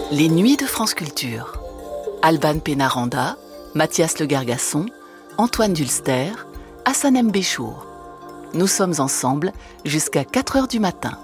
Les Nuits de France Culture. Alban Pénaranda, Mathias Le Gargasson, Antoine Dulster, Hassanem Béchour. Nous sommes ensemble jusqu'à 4h du matin.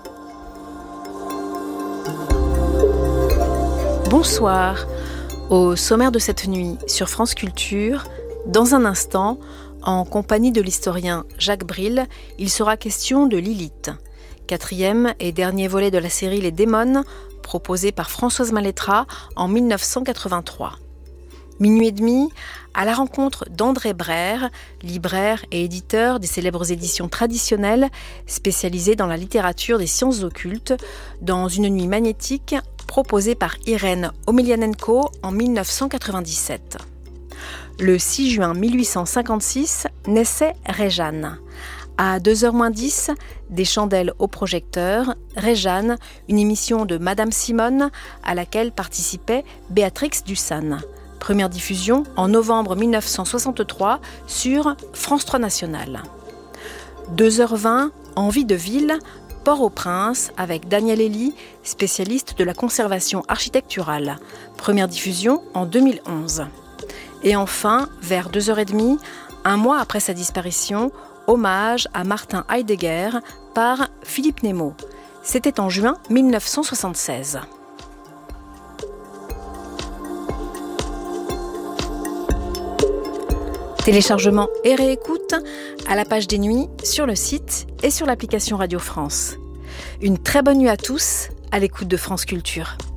Bonsoir. Au sommaire de cette nuit sur France Culture, dans un instant, en compagnie de l'historien Jacques Bril, il sera question de Lilith. 4e et dernier volet de la série Les Démones, proposé par Françoise Malétra en 1983. Minuit et demi, à la rencontre d'André Brère, libraire et éditeur des célèbres éditions traditionnelles, spécialisé dans la littérature des sciences occultes, dans une nuit magnétique proposée par Irène Omelianenko en 1997. Le 6 juin 1856 naissait Réjeanne. À 2h-10, des chandelles au projecteur, Réjeanne, une émission de Madame Simone à laquelle participait Béatrix Dussane. Première diffusion en novembre 1963 sur France 3 National. 2h20, en vie de ville, Port-au-Prince avec Daniel Elie, spécialiste de la conservation architecturale. Première diffusion en 2011. Et enfin, vers 2h30, un mois après sa disparition, hommage à Martin Heidegger par Philippe Nemo. C'était en juin 1976. Téléchargement et réécoute à la page des nuits, sur le site et sur l'application Radio France. Une très bonne nuit à tous, à l'écoute de France Culture.